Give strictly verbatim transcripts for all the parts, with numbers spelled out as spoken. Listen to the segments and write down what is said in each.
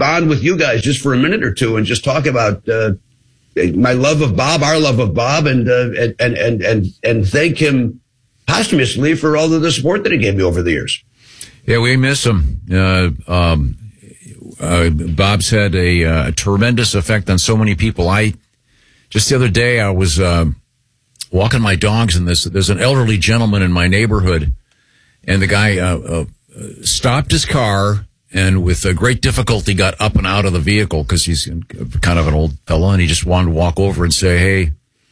bond with you guys just for a minute or two and just talk about uh, my love of Bob, our love of Bob, and uh, and and and and thank him posthumously for all of the support that he gave me over the years. Yeah, we miss him. Uh, um, uh, Bob's had a, uh, a tremendous effect on so many people. I just the other day I was uh, walking my dogs, and this there's an elderly gentleman in my neighborhood, and the guy uh, uh, stopped his car and with uh, great difficulty got up and out of the vehicle because he's kind of an old fellow, and he just wanted to walk over and say, "Hey,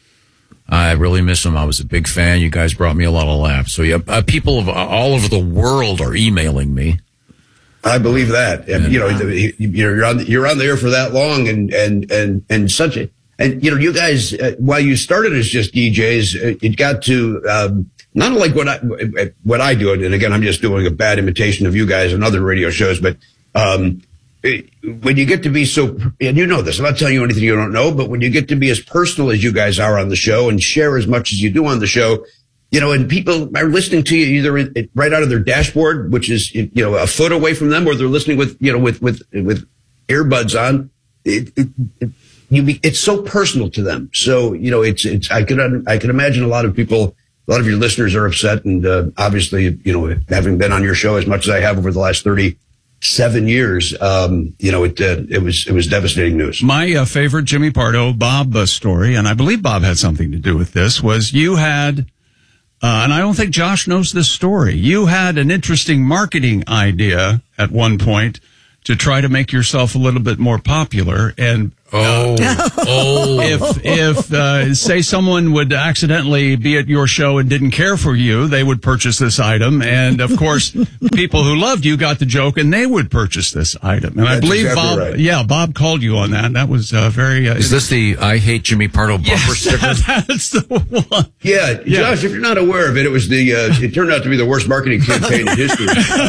I really miss him. I was a big fan. You guys brought me a lot of laughs." So yeah, uh, people of uh, all over the world are emailing me. I believe that. And, you know, you're on you're on the air for that long, and and and and such a and you know, you guys, uh, while you started as just D Js, uh, it got to um, not like what I what I do. And again, I'm just doing a bad imitation of you guys and other radio shows, but. Um, When you get to be so, and you know this, I'm not telling you anything you don't know, but when you get to be as personal as you guys are on the show and share as much as you do on the show, you know, and people are listening to you either in, right out of their dashboard, which is, you know, a foot away from them, or they're listening with, you know, with, with, with earbuds on. It, it, it, you be, it's so personal to them. So, you know, it's, it's, I can, I can imagine a lot of people, a lot of your listeners are upset. And, uh, obviously, you know, having been on your show as much as I have over the last thirty Seven years, um, you know, it uh, it was it was devastating news. My uh, favorite Jimmy Pardo Bob uh, story, and I believe Bob had something to do with this, was you had, uh, and I don't think Josh knows this story. You had an interesting marketing idea at one point to try to make yourself a little bit more popular, and oh, uh, oh, if if uh, say someone would accidentally be at your show and didn't care for you, they would purchase this item, and of course, people who loved you got the joke, and they would purchase this item. And That's I believe exactly Bob, right. yeah, Bob called you on that. That was uh, very. Uh, Is this the I Hate Jimmy Pardo bumper yes, sticker? That's the one. Yeah, Yeah. Josh, if you're not aware of it, it was the uh, it turned out to be the worst marketing campaign in history.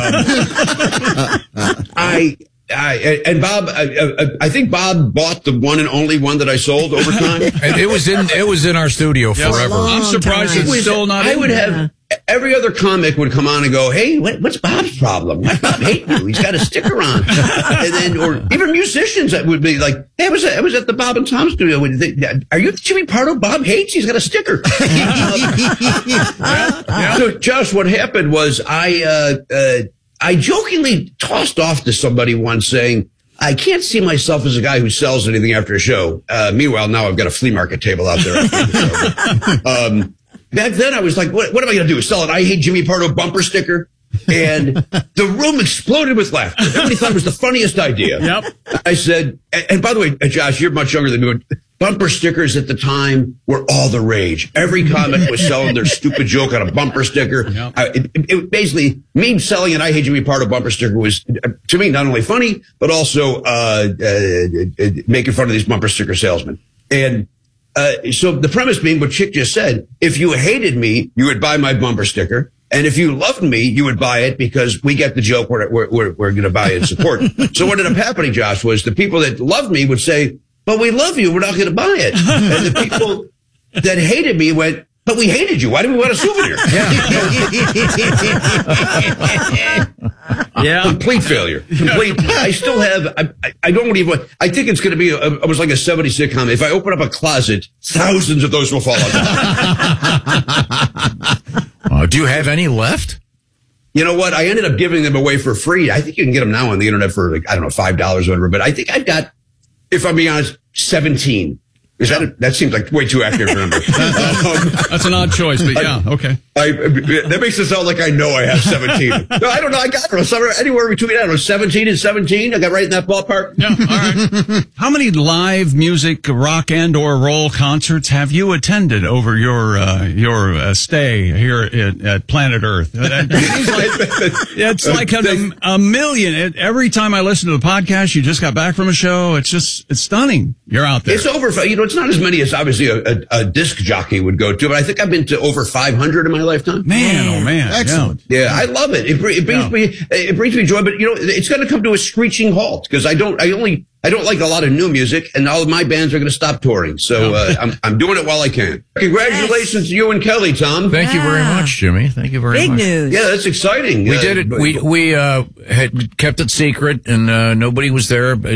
Um, I. I, and Bob, I, I think Bob bought the one and only one that I sold over time. And it was in it was in our studio Yes. forever. I'm surprised time. it's It was- still not. I in would there. have every other comic would come on and go, "Hey, what, what's Bob's problem? Why Bob hate you? He's got a sticker on." And then, or even musicians that would be like, "Hey, I was at, I was at the Bob and Tom studio. Are you Jimmy Pardo? Bob hates. He's got a sticker." Yeah. So, Josh, what happened was I uh, uh, I jokingly tossed off to somebody once saying, "I can't see myself as a guy who sells anything after a show." Uh, meanwhile, now I've got a flea market table out there. um, back then, I was like, what, what am I going to do? Sell an I Hate Jimmy Pardo bumper sticker? And the room exploded with laughter. Everybody thought it was the funniest idea. Yep. I said, and, and by the way, Josh, you're much younger than me, but bumper stickers at the time were all the rage. Every comic was selling their stupid joke on a bumper sticker. Yep. I, it, it, it basically, me selling an I Hate Jimmy Pardo bumper sticker was, uh, to me, not only funny, but also uh, uh, uh, making fun of these bumper sticker salesmen. And uh, so the premise being what Chick just said, if you hated me, you would buy my bumper sticker. And if you loved me, you would buy it because we get the joke we're, we're, we're, we're going to buy it and support. So what ended up happening, Josh, was the people that loved me would say, "But we love you. We're not going to buy it." And the people that hated me went, "But we hated you. Why do we want a souvenir?" Yeah. Complete failure. Complete. I still have, I, I don't even, I think it's going to be, a, it was like a seventies sitcom. If I open up a closet, thousands of those will fall out. Uh, do you have any left? You know what? I ended up giving them away for free. I think you can get them now on the internet for, like, I don't know, five dollars or whatever, but I think I've got, if I'm being honest, seventeen. Is that, a, that seems like way too accurate a number. Um, That's an odd choice, but yeah, okay. I, that makes it sound like I know I have seventeen. No, I don't know. I got it. Somewhere, anywhere between, I don't know, seventeen and seventeen. I got right in that ballpark. Yeah, all right. How many live music, rock and or roll concerts have you attended over your uh, your uh, stay here at, at Planet Earth? It seems like, it's like a, a million. It, every time I listen to the podcast, you just got back from a show. It's just, it's stunning. You're out there. It's over, you know, it's not as many as obviously a, a, a disc jockey would go to, but I think I've been to over five hundred in my lifetime. Man, oh man. Excellent. Yeah. Yeah, I love it. It, br- it brings Yeah. me, it brings me joy, but you know, it's going to come to a screeching halt because I don't, I only, I don't like a lot of new music, and all of my bands are going to stop touring. So uh, I'm, I'm doing it while I can. Congratulations to you and Kelly, Tom. Thank you very Yeah. much, Jimmy. Thank you very Big much. news. Yeah, that's exciting. We Uh, did it. but- We we uh, had kept it secret, and uh, nobody was there.